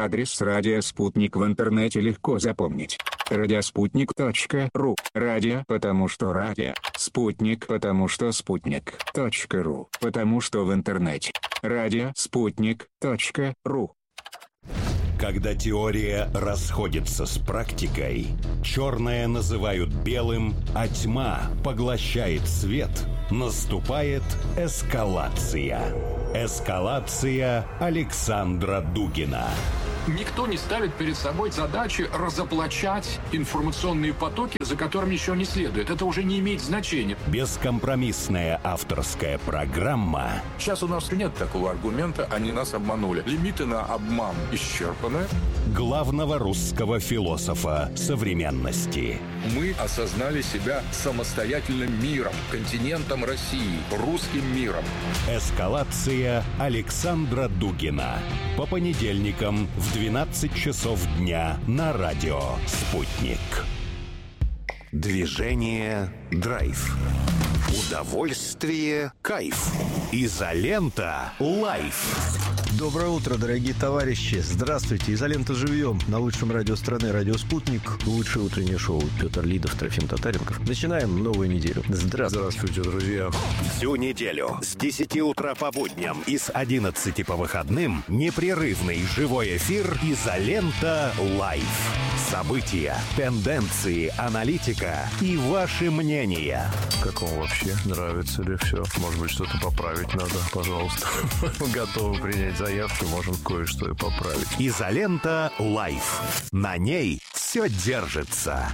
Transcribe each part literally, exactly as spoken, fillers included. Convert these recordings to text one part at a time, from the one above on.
Адрес радио «Спутник» в интернете легко запомнить. радиоспутник точка ру. Радио, потому что радио. Спутник, потому что спутник. .ру, потому что в интернете. радио спутник точка ру. Когда теория расходится с практикой, черное называют белым, а тьма поглощает свет, наступает эскалация. Эскалация Александра Дугина. Никто не ставит перед собой задачи разоблачать информационные потоки, за которыми еще не следует. Это уже не имеет значения. Бескомпромиссная авторская программа. Сейчас у нас нет такого аргумента, они нас обманули. Лимиты на обман исчерпаны. Главного русского философа современности. Мы осознали себя самостоятельным миром, континентом России, русским миром. Эскалация Александра Дугина. По понедельникам в двенадцать часов дня на радио «Спутник». Движение «Драйв». Удовольствие «Кайф». Изолента «Лайф». Доброе утро, дорогие товарищи. Здравствуйте. Изолента живьем. На лучшем радио страны «Радио Спутник». Лучшее утреннее шоу. Петр Лидов, Трофим Татаренков. Начинаем новую неделю. Здравствуйте. Здравствуйте, друзья. Всю неделю с десяти утра по будням и с одиннадцати по выходным непрерывный живой эфир «Изолента Лайф». События, тенденции, аналитика и ваши мнения. Как вам вообще? Нравится ли все? Может быть, что-то поправить надо? Пожалуйста. Готовы принять заявки, можем кое-что и поправить. «Изолента Лайф». На ней все держится.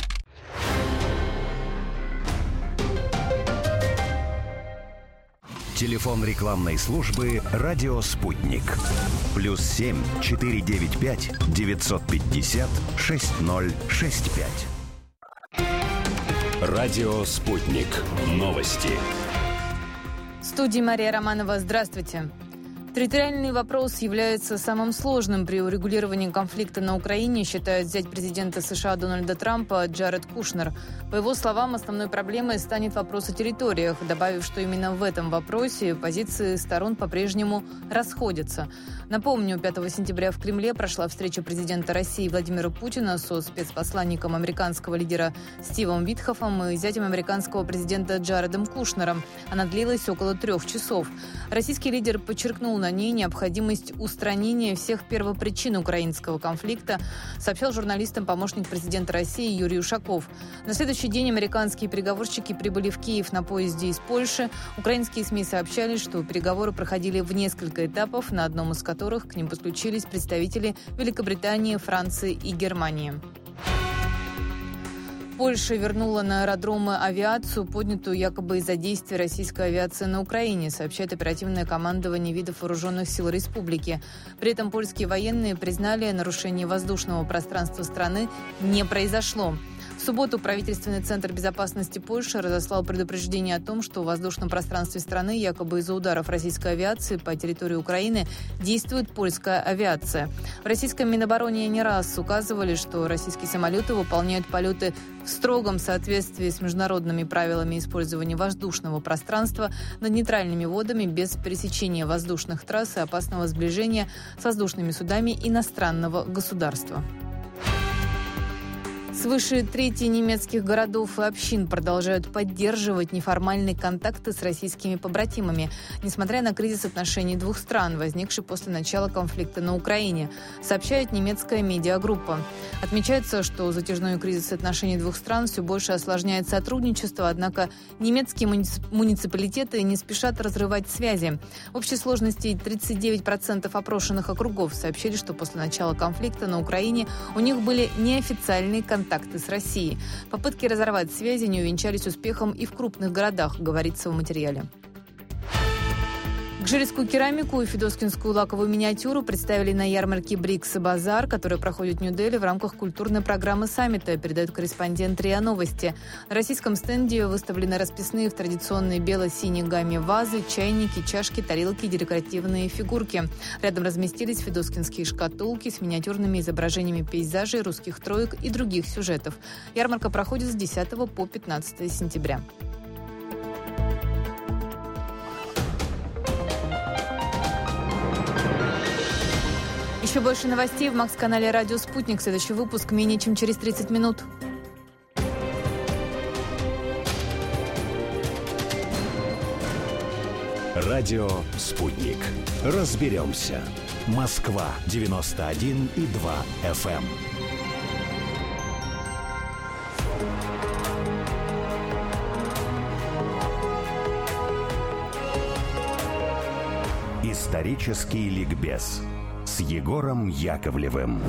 Телефон рекламной службы «Радио Спутник». Плюс семь четыре девять пять девятьсот пятьдесят шесть ноль шесть пять. Радио Спутник. Новости. В студии Мария Романова. Здравствуйте. Территориальный вопрос является самым сложным при урегулировании конфликта на Украине, считает зять президента США Дональда Трампа Джаред Кушнер. По его словам, основной проблемой станет вопрос о территориях, добавив, что именно в этом вопросе позиции сторон по-прежнему расходятся. Напомню, пятого сентября в Кремле прошла встреча президента России Владимира Путина со спецпосланником американского лидера Стивом Витхофом и зятем американского президента Джаредом Кушнером. Она длилась около трех часов. Российский лидер подчеркнул на ней необходимость устранения всех первопричин украинского конфликта, сообщал журналистам помощник президента России Юрий Ушаков. На следующий день американские переговорщики прибыли в Киев на поезде из Польши. Украинские СМИ сообщали, что переговоры проходили в несколько этапов, на одном из которых к ним подключились представители Великобритании, Франции и Германии. Польша вернула на аэродромы авиацию, поднятую якобы из-за действий российской авиации на Украине, сообщает оперативное командование видов вооруженных сил республики. При этом польские военные признали, нарушение воздушного пространства страны не произошло. В субботу правительственный центр безопасности Польши разослал предупреждение о том, что в воздушном пространстве страны якобы из-за ударов российской авиации по территории Украины действует польская авиация. В российском Минобороне не раз указывали, что российские самолеты выполняют полеты в строгом соответствии с международными правилами использования воздушного пространства над нейтральными водами без пересечения воздушных трасс и опасного сближения с воздушными судами иностранного государства. Свыше трети немецких городов и общин продолжают поддерживать неформальные контакты с российскими побратимами, несмотря на кризис отношений двух стран, возникший после начала конфликта на Украине, сообщает немецкая медиагруппа. Отмечается, что затяжной кризис отношений двух стран все больше осложняет сотрудничество, однако немецкие муниципалитеты не спешат разрывать связи. В общей сложности тридцать девять процентов опрошенных округов сообщили, что после начала конфликта на Украине у них были неофициальные контакты контакты с Россией. Попытки разорвать связи не увенчались успехом и в крупных городах, говорится в материале. Гжирскую керамику и федоскинскую лаковую миниатюру представили на ярмарке «Брикс и Базар», которая проходит в Нью-Дели в рамках культурной программы саммита, передает корреспондент РИА Новости. На российском стенде выставлены расписные в традиционной бело-синей гамме вазы, чайники, чашки, тарелки и декоративные фигурки. Рядом разместились федоскинские шкатулки с миниатюрными изображениями пейзажей, русских троек и других сюжетов. Ярмарка проходит с десятого по пятнадцатое сентября. Еще больше новостей в Макс-канале «Радио Спутник». Следующий выпуск менее чем через тридцать минут. Радио «Спутник». Разберемся. Москва девяносто один и два эф эм. Исторический ликбез с Егором Яковлевым.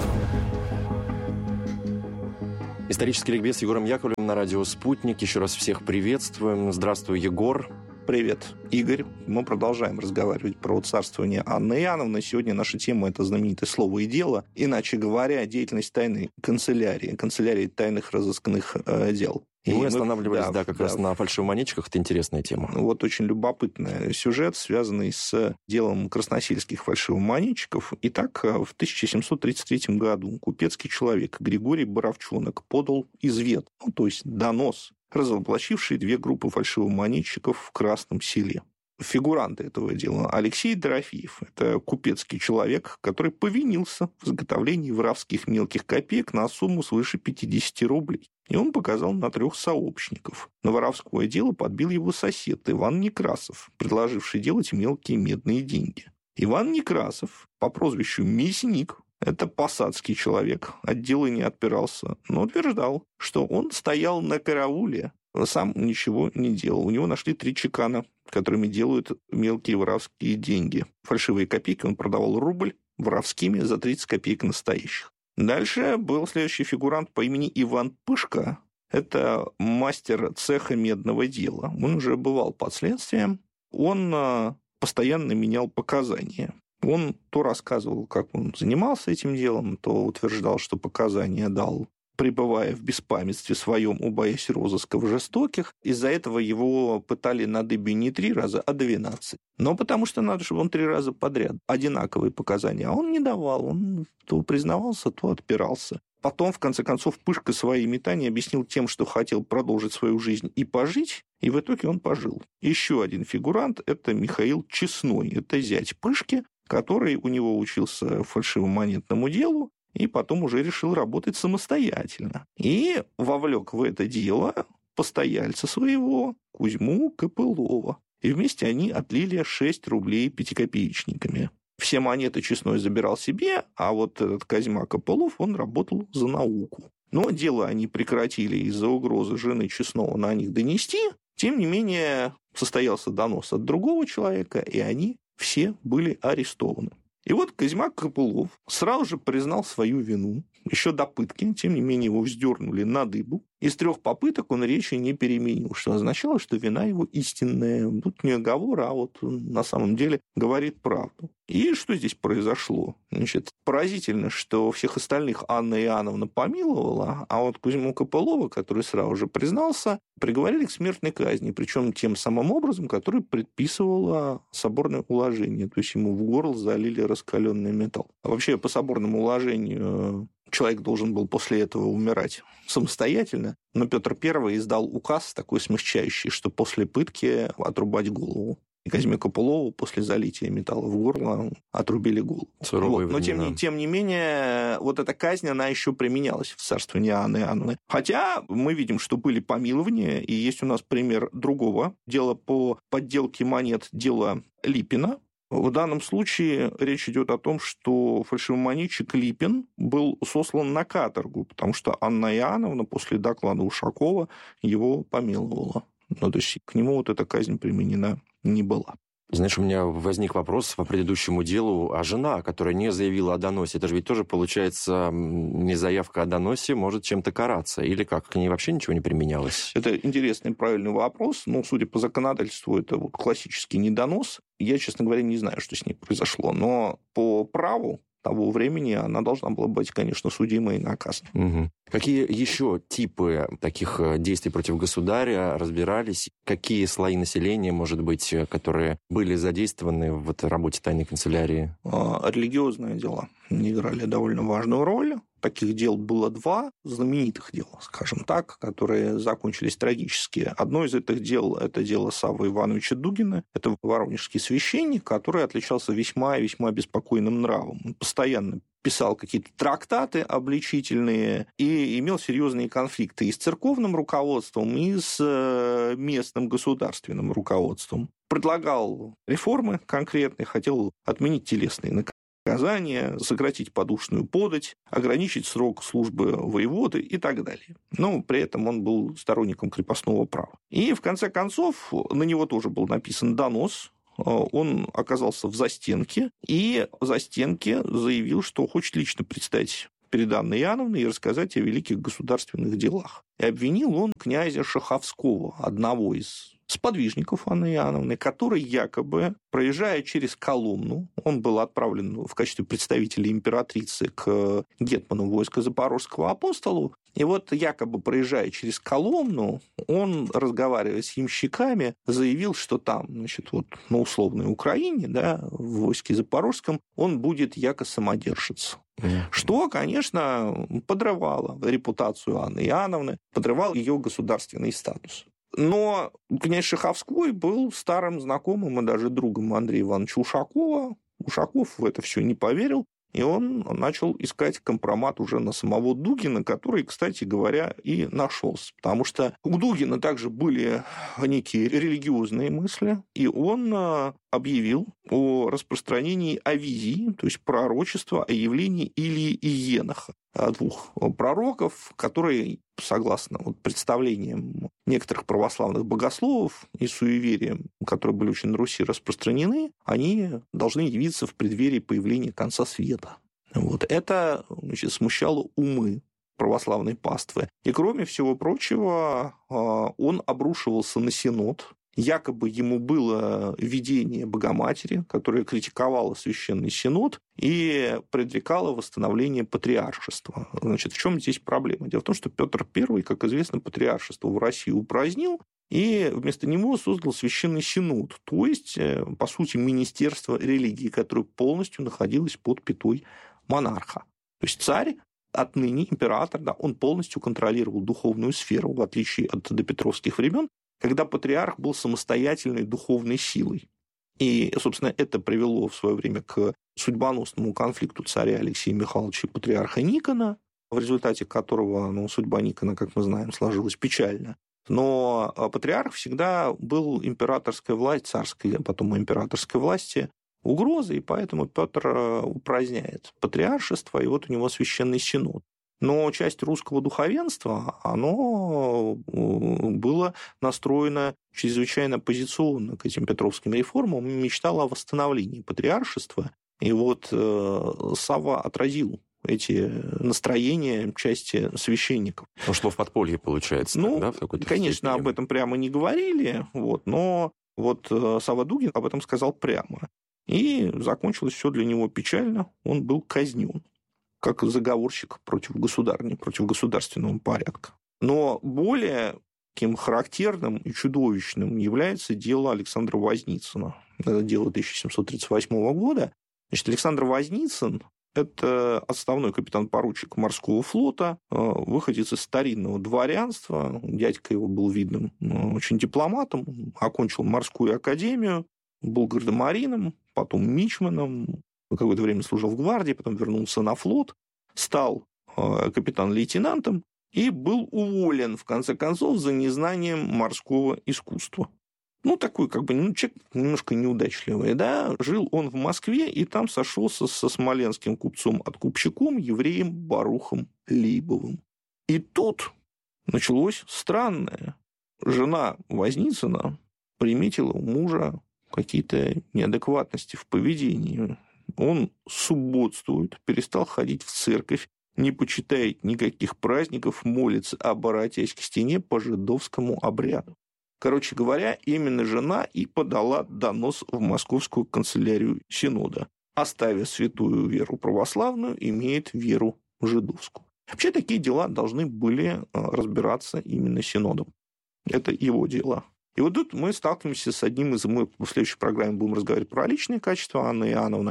Исторический ликбез с Егором Яковлевым на радио «Спутник». Еще раз всех приветствуем. Здравствуй, Егор. Привет, Игорь. Мы продолжаем разговаривать про царствование Анны Иоанновны. Сегодня наша тема – это знаменитое слово и дело. Иначе говоря, деятельность тайной канцелярии, канцелярии тайных разыскных э, дел. И, и мы останавливались, да, да, как да. раз на фальшивомонетчиках. Это интересная тема. Вот очень любопытный сюжет, связанный с делом красносельских фальшивомонетчиков. Итак, в тысяча семьсот тридцать третьем году купецкий человек Григорий Боровчонок подал извет, ну, то есть донос, разоблачивший две группы фальшивомонетчиков в Красном Селе. Фигуранты этого дела Алексей Дорофеев. Это купецкий человек, который повинился в изготовлении воровских мелких копеек на сумму свыше пятьдесят рублей. И он показал на трех сообщников. На воровское дело подбил его сосед Иван Некрасов, предложивший делать мелкие медные деньги. Иван Некрасов по прозвищу Мясник, это посадский человек, от дела не отпирался, но утверждал, что он стоял на карауле, сам ничего не делал. У него нашли три чекана, которыми делают мелкие воровские деньги. Фальшивые копейки он продавал рубль воровскими за тридцать копеек настоящих. Дальше был следующий фигурант по имени Иван Пышка. Это мастер цеха медного дела. Он уже бывал под следствием. Он постоянно менял показания. Он то рассказывал, как он занимался этим делом, то утверждал, что показания дал, пребывая в беспамятстве своем, убоясь розысков жестоких. Из-за этого его пытали на дыбе не три раза, а двенадцать. Но потому что надо, чтобы он три раза подряд одинаковые показания. А он не давал. Он то признавался, то отпирался. Потом, в конце концов, Пышка свои метания объяснил тем, что хотел продолжить свою жизнь и пожить, и в итоге он пожил. Еще один фигурант – это Михаил Честной. Это зять Пышки, который у него учился фальшивомонетному делу, и потом уже решил работать самостоятельно. И вовлек в это дело постояльца своего, Кузьму Копылова. И вместе они отлили шесть рублей пятикопеечниками. Все монеты Честной забирал себе, а вот этот Козьма Копылов, он работал за науку. Но дело они прекратили из-за угрозы жены Честного на них донести. Тем не менее, состоялся донос от другого человека, и они все были арестованы. И вот Козьма Копылов сразу же признал свою вину, еще до пытки, тем не менее его вздернули на дыбу. Из трех попыток он речи не переменил, что означало, что вина его истинная. Тут не оговор, а вот он на самом деле говорит правду. И что здесь произошло? Значит, поразительно, что всех остальных Анна Иоанновна помиловала, а вот Кузьму Копылова, который сразу же признался, приговорили к смертной казни, причем тем самым образом, который предписывало соборное уложение, то есть ему в горло залили раскаленный металл. А вообще по соборному уложению человек должен был после этого умирать самостоятельно, но Петр Первый издал указ такой смягчающий, что после пытки отрубать голову. И Козьме Копылову после залития металла в горло отрубили голову. Вот. Но тем не, тем не менее, вот эта казнь, она еще применялась в царствовании Анны Иоанновны. Хотя мы видим, что были помилования, и есть у нас пример другого дела по подделке монет, дело Липина. В данном случае речь идет о том, что фальшивомонетчик Липин был сослан на каторгу, потому что Анна Иоанновна после доклада Ушакова его помиловала. Ну, то есть к нему вот эта казнь применена не была. Знаешь, у меня возник вопрос по предыдущему делу, а жена, которая не заявила о доносе, это же ведь тоже, получается, не заявка о доносе может чем-то караться, или как? К ней вообще ничего не применялось? Это интересный, правильный вопрос, но, судя по законодательству, это вот классический недонос. Я, честно говоря, не знаю, что с ней произошло, но по праву того времени она должна была быть, конечно, судима и наказана. Угу. Какие еще типы таких действий против государя разбирались? Какие слои населения, может быть, которые были задействованы в этой работе тайной канцелярии? Религиозные дела играли довольно важную роль. таких дел было два, знаменитых дел, скажем так, которые закончились трагически. Одно из этих дел – это дело Саввы Ивановича Дугина. Это воронежский священник, который отличался весьма и весьма беспокойным нравом. Он постоянно писал какие-то трактаты обличительные и имел серьезные конфликты и с церковным руководством, и с местным государственным руководством. Предлагал реформы конкретные, хотел отменить телесные наказания, сократить подушную подать, ограничить срок службы воеводы и так далее. Но при этом он был сторонником крепостного права. И в конце концов на него тоже был написан донос. Он оказался в застенке, и в застенке заявил, что хочет лично предстать перед Анной Иоанновной и рассказать о великих государственных делах. И обвинил он князя Шаховского, одного из сподвижников Анны Иоанновны, который якобы, проезжая через Коломну, он был отправлен в качестве представителя императрицы к гетману войска Запорожского апостолу, и вот якобы, проезжая через Коломну, он, разговаривая с ямщиками, заявил, что там, значит, вот на условной Украине, да, в войске Запорожском, он будет яко самодержец. Mm-hmm. Что, конечно, подрывало репутацию Анны Иоанновны, подрывало ее государственный статус. Но князь Шаховской был старым знакомым и даже другом Андрея Ивановича Ушакова. Ушаков в это все не поверил, и он начал искать компромат уже на самого Дугина, который, кстати говоря, и нашелся. Потому что у Дугина также были некие религиозные мысли, и он объявил о распространении авизии, то есть пророчества о явлении Илии и Еноха, двух пророков, которые, согласно вот представлениям некоторых православных богословов и суевериям, которые были очень на Руси распространены, они должны явиться в преддверии появления конца света. Вот. Это, значит, смущало умы православной паствы. И, кроме всего прочего, он обрушивался на Синод. Якобы ему было видение Богоматери, которое критиковало Священный Синод и предрекало восстановление патриаршества. Значит, в чем здесь проблема? Дело в том, что Петр Первый, как известно, патриаршество в России упразднил, и вместо него создал Священный Синод, то есть, по сути, министерство религии, которое полностью находилось под пятой монарха. То есть царь, отныне император, да, он полностью контролировал духовную сферу, в отличие от допетровских времен, когда патриарх был самостоятельной духовной силой. И, собственно, это привело в свое время к судьбоносному конфликту царя Алексея Михайловича и патриарха Никона, в результате которого, ну, судьба Никона, как мы знаем, сложилась печально. Но патриарх всегда был императорской властью, царской, а потом императорской власти угрозой, и поэтому Петр упраздняет патриаршество, и вот у него Священный Синод. Но часть русского духовенства, оно было настроено чрезвычайно оппозиционно к этим петровским реформам и мечтало о восстановлении патриаршества. И вот Савва отразил эти настроения части священников. Ушло в подполье, получается. Ну, да, в какой-то конечно, степени. Об этом прямо не говорили, вот, но вот Савва Дугин об этом сказал прямо. И закончилось все для него печально. Он был казнен как заговорщик против государни, против государственного порядка. Но более таким характерным и чудовищным является дело Александра Возницына. Это дело тысяча семьсот тридцать восьмого года. Значит, Александр Возницын – это отставной капитан-поручик морского флота, выходец из старинного дворянства. Дядька его был видным очень дипломатом, окончил морскую академию, был гардемарином, потом мичманом, какое-то время служил в гвардии, потом вернулся на флот, стал капитан-лейтенантом и был уволен, в конце концов, за незнанием морского искусства. Ну, такой, как бы, ну, человек немножко неудачливый, да. Жил он в Москве, и там сошелся со смоленским купцом-откупщиком, евреем Барухом Лейбовым. И тут началось странное. Жена Возницына приметила у мужа какие-то неадекватности в поведении. Он субботствует, перестал ходить в церковь, не почитает никаких праздников, молится, обратясь к стене по жидовскому обряду. Короче говоря, именно жена и подала донос в Московскую канцелярию Синода. Оставив святую веру православную, имеет веру жидовскую. Вообще такие дела должны были разбираться именно Синодом. Это его дела. И вот тут мы сталкиваемся с одним из... Мы в следующей программе будем разговаривать про личные качества Анны Иоанновны.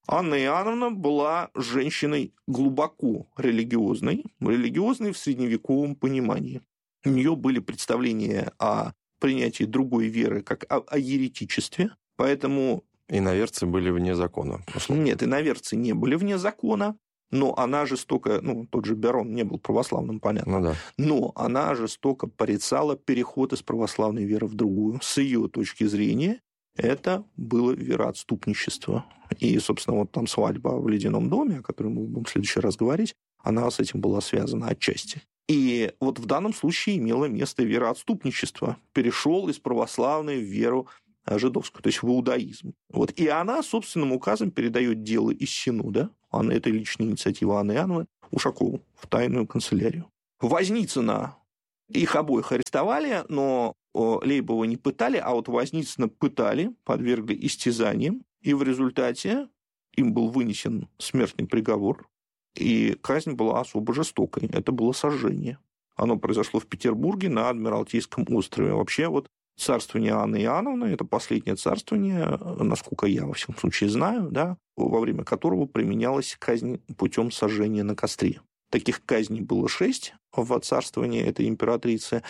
Анна Иоанновна была женщиной глубоко религиозной, религиозной в средневековом понимании. У нее были представления о принятии другой веры как о, о еретичестве, поэтому... Иноверцы были вне закона. Условно. Нет, иноверцы не были вне закона, но она жестоко... Ну, тот же Берон не был православным, понятно. Ну, да. Но она жестоко порицала переход из православной веры в другую. С ее точки зрения это было вероотступничество. И, собственно, вот там свадьба в ледяном доме, о которой мы будем в следующий раз говорить, она с этим была связана отчасти. И вот в данном случае имело место вероотступничество. Перешел из православной в веру жидовскую, то есть в иудаизм. Вот. И она собственным указом передает дело из Синуда, а на этой личной инициативе Анны Иоанновны, Ушакову в тайную канцелярию. Возницына их обоих арестовали, но Лейбова не пытали, а вот Возницына пытали, подвергли истязаниям, и в результате им был вынесен смертный приговор, и казнь была особо жестокой. Это было сожжение. Оно произошло в Петербурге на Адмиралтейском острове. Вообще вот царствование Анны Иоанновны – это последнее царствование, насколько я, во всяком случае, знаю, да, во время которого применялась казнь путем сожжения на костре. Таких казней было шесть в царствовании этой императрицы,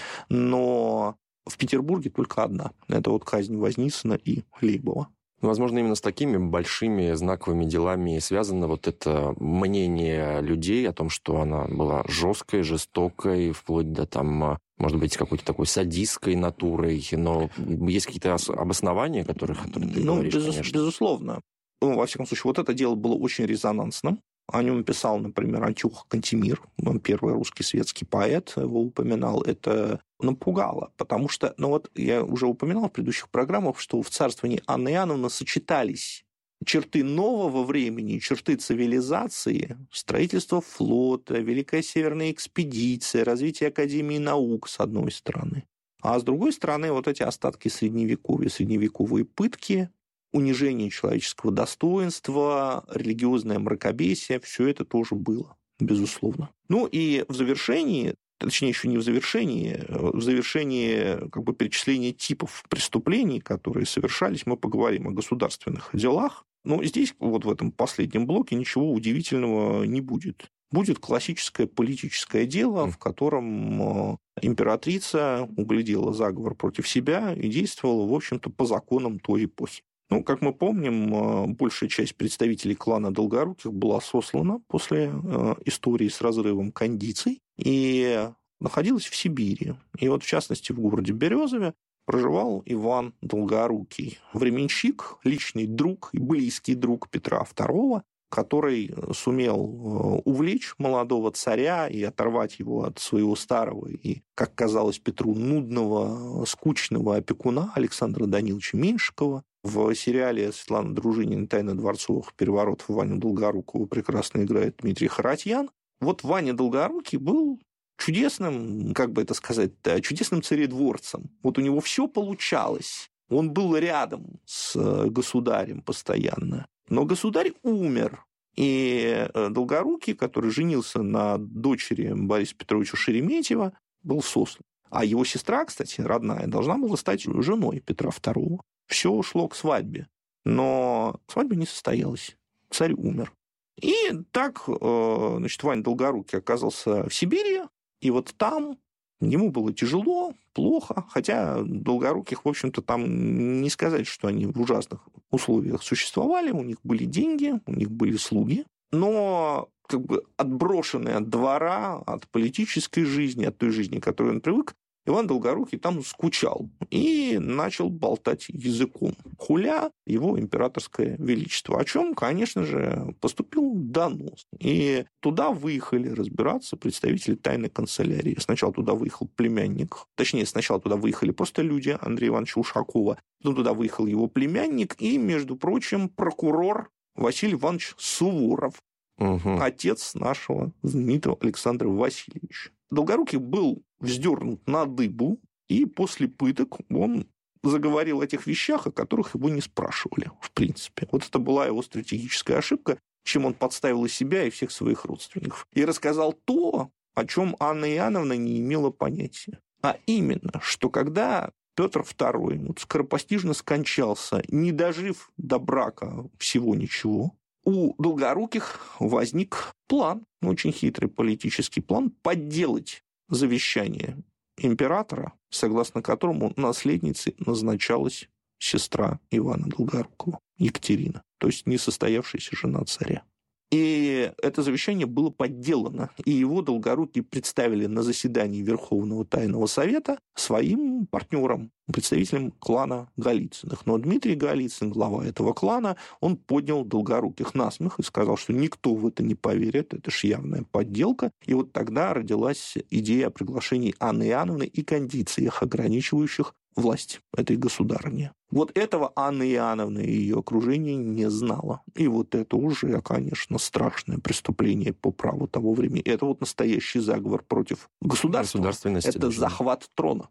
но в Петербурге только одна. Это вот казнь Возницына и Лейбова. Возможно, именно с такими большими знаковыми делами и связано вот это мнение людей о том, что она была жесткой, жестокой, вплоть до, там, может быть, какой-то такой садистской натурой. Но есть какие-то обоснования, которых, которые ты ну, говоришь, безус- конечно. Безусловно. Ну, во всяком случае, вот это дело было очень резонансным. О нем писал, например, Антюх Кантемир, первый русский светский поэт, его упоминал. Это напугало, потому что, ну вот я уже упоминал в предыдущих программах, что в царствовании Анны Иоанновны сочетались черты нового времени, черты цивилизации, строительство флота, Великая Северная экспедиция, развитие Академии наук, с одной стороны. А с другой стороны, вот эти остатки Средневековья, средневековые пытки, унижение человеческого достоинства, религиозное мракобесие, все это тоже было, безусловно. Ну и в завершении, точнее, еще не в завершении, в завершении как бы перечисления типов преступлений, которые совершались, мы поговорим о государственных делах. Но здесь, вот в этом последнем блоке, ничего удивительного не будет. Будет классическое политическое дело, в котором императрица углядела заговор против себя и действовала, в общем-то, по законам той эпохи. Ну, как мы помним, большая часть представителей клана Долгоруких была сослана после истории с разрывом кондиций и находилась в Сибири. И вот, в частности, в городе Березове проживал Иван Долгорукий, временщик, личный друг и близкий друг Петра второго, который сумел увлечь молодого царя и оторвать его от своего старого и, как казалось Петру, нудного, скучного опекуна Александра Даниловича Меньшикова. В сериале Светланы Дружинина «Тайна дворцовых переворотов» Ваню Долгорукова прекрасно играет Дмитрий Харатьян. Вот Ваня Долгорукий был чудесным, как бы это сказать, чудесным царедворцем. Вот у него все получалось. Он был рядом с государем постоянно. Но государь умер. И Долгорукий, который женился на дочери Бориса Петровича Шереметьева, был сослан. А его сестра, кстати, родная, должна была стать женой Петра второго. Все шло к свадьбе. Но свадьба не состоялась. Царь умер. И так, значит, Ваня Долгорукий оказался в Сибири. И вот там ему было тяжело, плохо. Хотя Долгоруких, в общем-то, там не сказать, что они в ужасных условиях существовали. У них были деньги, у них были слуги. Но как бы отброшенный от двора, от политической жизни, от той жизни, к которой он привык, Иван Долгорукий там скучал и начал болтать языком, хуля его императорское величество, о чем, конечно же, поступил донос. И туда выехали разбираться представители тайной канцелярии. Сначала туда выехал племянник, точнее, сначала туда выехали просто люди Андрея Ивановича Ушакова, потом туда выехал его племянник и, между прочим, прокурор Василий Иванович Суворов, угу. отец нашего знаменитого Александра Васильевича. Долгорукий был вздернут на дыбу, и после пыток он заговорил о тех вещах, о которых его не спрашивали, в принципе. Вот это была его стратегическая ошибка, чем он подставил и себя, и всех своих родственников. И рассказал то, о чем Анна Иоанновна не имела понятия. А именно, что когда Петр второй вот, скоропостижно скончался, не дожив до брака всего ничего, у Долгоруких возник план, очень хитрый политический план, подделать завещание императора, согласно которому наследницей назначалась сестра Ивана Долгорукова, Екатерина, то есть несостоявшаяся жена царя. И это завещание было подделано, и его Долгорукие представили на заседании Верховного Тайного Совета своим партнерам, представителям клана Голицыных. Но Дмитрий Голицын, глава этого клана, он поднял Долгоруких на смех и сказал, что никто в это не поверит, это ж явная подделка. И вот тогда родилась идея о приглашении Анны Иоанновны и кондициях, ограничивающих власть этой государыни. Вот этого Анна Иоанновна и ее окружение не знала. И вот это уже, конечно, страшное преступление по праву того времени. Это вот настоящий заговор против государства. Государственности. Это захват трона.